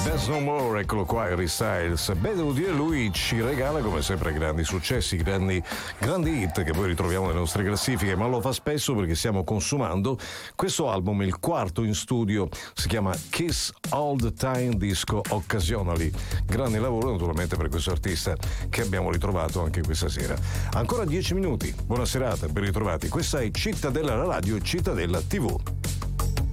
Dance No More, eccolo qua, Harry Styles. Beh, devo dire, lui ci regala come sempre grandi successi, grandi hit che poi ritroviamo nelle nostre classifiche, ma lo fa spesso perché stiamo consumando questo album, il quarto in studio, si chiama Kiss All the Time Disco Occasionally. Grande lavoro naturalmente per questo artista che abbiamo ritrovato anche questa sera. Ancora 10 minuti, buona serata, ben ritrovati. Questa è Cittadella Radio e Cittadella TV.